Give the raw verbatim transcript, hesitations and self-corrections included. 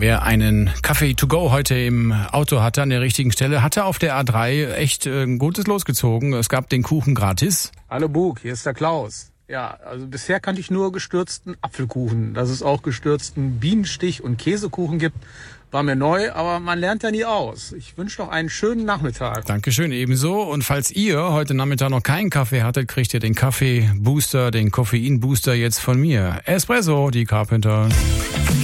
wer einen Kaffee to go heute im Auto hatte, an der richtigen Stelle, hatte auf der A drei echt ein gutes losgezogen. Es gab den Kuchen gratis. Hallo Bug, hier ist der Klaus. Ja, also bisher kannte ich nur gestürzten Apfelkuchen. Dass es auch gestürzten Bienenstich- und Käsekuchen gibt, war mir neu, aber man lernt ja nie aus. Ich wünsche noch einen schönen Nachmittag. Dankeschön, ebenso. Und falls ihr heute Nachmittag noch keinen Kaffee hattet, kriegt ihr den Kaffee-Booster, den Koffein-Booster jetzt von mir. Espresso, die Carpenter.